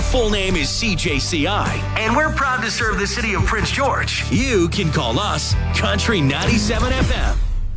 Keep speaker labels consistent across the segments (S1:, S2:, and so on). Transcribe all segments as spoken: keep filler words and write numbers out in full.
S1: full name is C J C I, and we're proud to serve the city of Prince George. You can call us Country ninety-seven F M.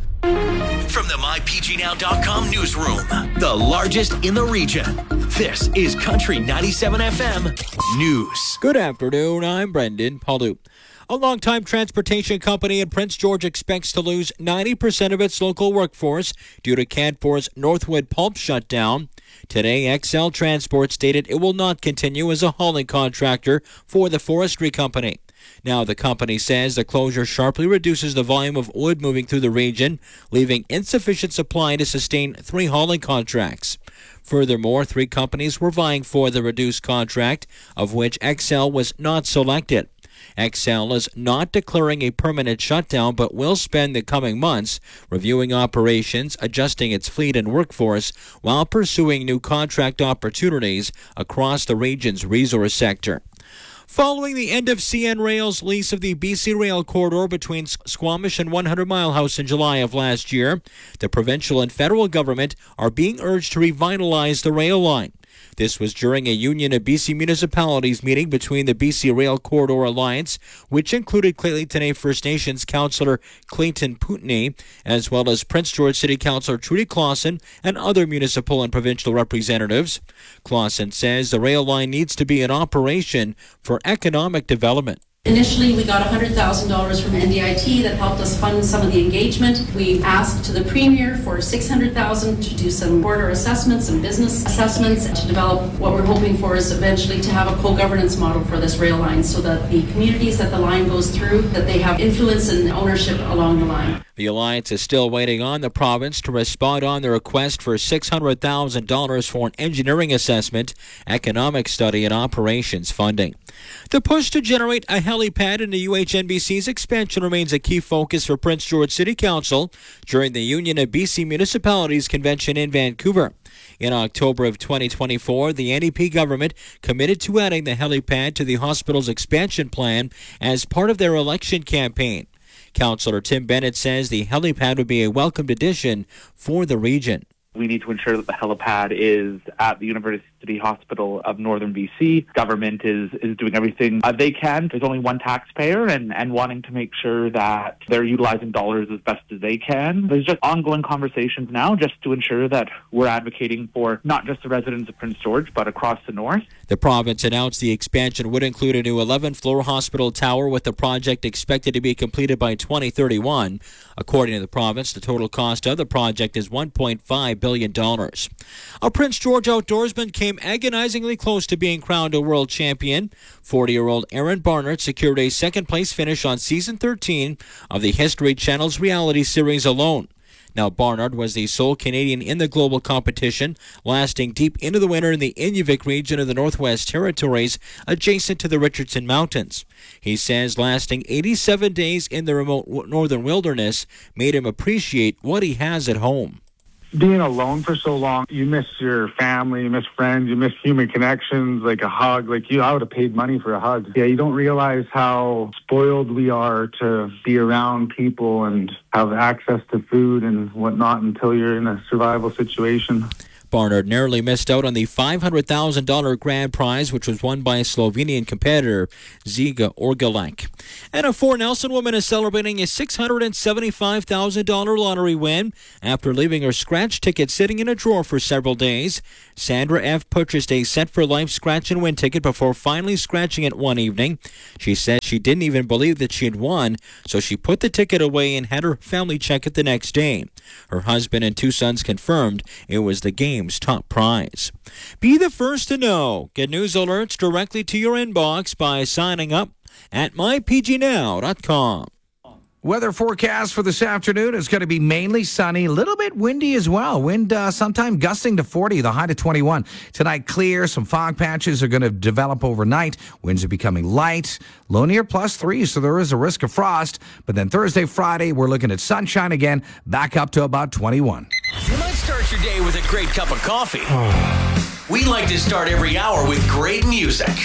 S1: From the my p g now dot com newsroom, the largest in the region, this is Country ninety-seven F M News.
S2: Good afternoon, I'm Brendan Paulou. A longtime transportation company in Prince George expects to lose ninety percent of its local workforce due to Canfor's Northwood Pulp shutdown. Today, X L Transport stated it will not continue as a hauling contractor for the forestry company. Now, the company says the closure sharply reduces the volume of wood moving through the region, leaving insufficient supply to sustain three hauling contracts. Furthermore, three companies were vying for the reduced contract, of which X L was not selected. X L is not declaring a permanent shutdown, but will spend the coming months reviewing operations, adjusting its fleet and workforce, while pursuing new contract opportunities across the region's resource sector. Following the end of C N Rail's lease of the B C Rail corridor between Squamish and one hundred mile House in July of last year, the provincial and federal government are being urged to revitalize the rail line. This was during a Union of B C Municipalities meeting between the B C Rail Corridor Alliance, which included Clayton A First Nations Councillor Clayton Pootney, as well as Prince George City Councillor Trudy Clausen and other municipal and provincial representatives. Clausen says the rail line needs to be in operation for economic development.
S3: Initially, we got one hundred thousand dollars from N D I T that helped us fund some of the engagement. We asked to the Premier for six hundred thousand dollars to do some border assessments and business assessments to develop what we're hoping for is eventually to have a co-governance model for this rail line so that the communities that the line goes through, that they have influence and ownership along the line.
S2: The Alliance is still waiting on the province to respond on the request for six hundred thousand dollars for an engineering assessment, economic study, and operations funding. The push to generate a helipad in the U H N B C's expansion remains a key focus for Prince George City Council during the Union of B C Municipalities Convention in Vancouver. In October of twenty twenty-four, the N D P government committed to adding the helipad to the hospital's expansion plan as part of their election campaign. Councillor Tim Bennett says the helipad would be a welcomed addition for the region.
S4: We need to ensure that the helipad is at the University Hospital of Northern B C. Government is, is doing everything uh, they can. There's only one taxpayer and, and wanting to make sure that they're utilizing dollars as best as they can. There's just ongoing conversations now just to ensure that we're advocating for not just the residents of Prince George, but across the north.
S2: The province announced the expansion would include a new eleven-floor hospital tower, with the project expected to be completed by twenty thirty-one. According to the province, the total cost of the project is one point five billion dollars. A Prince George outdoorsman came agonizingly close to being crowned a world champion. forty-year-old Aaron Barnard secured a second-place finish on Season thirteen of the History Channel's reality series Alone. Now, Barnard was the sole Canadian in the global competition, lasting deep into the winter in the Inuvik region of the Northwest Territories, adjacent to the Richardson Mountains. He says lasting eighty-seven days in the remote northern wilderness made him appreciate what he has at home.
S5: Being alone for so long, you miss your family, you miss friends, you miss human connections, like a hug. Like you, I would have paid money for a hug. Yeah, you don't realize how spoiled we are to be around people and have access to food and whatnot until you're in a survival situation.
S2: Barnard narrowly missed out on the five hundred thousand dollars grand prize, which was won by a Slovenian competitor, Ziga Orgalek. And a Fort Nelson woman is celebrating a six hundred seventy-five thousand dollars lottery win after leaving her scratch ticket sitting in a drawer for several days. Sandra F. purchased a set-for-life scratch and win ticket before finally scratching it one evening. She said she didn't even believe that she had won, so she put the ticket away and had her family check it the next day. Her husband and two sons confirmed it was the game's top prize. Be the first to know. Get news alerts directly to your inbox by signing up at my p g now dot com.
S6: Weather forecast for this afternoon is going to be mainly sunny, a little bit windy as well. Wind uh, sometime gusting to forty, the high to twenty-one. Tonight clear, some fog patches are going to develop overnight. Winds are becoming light, low near plus three, so there is a risk of frost. But then Thursday, Friday, we're looking at sunshine again, back up to about twenty-one.
S1: You might start your day with a great cup of coffee. We like to start every hour with great music.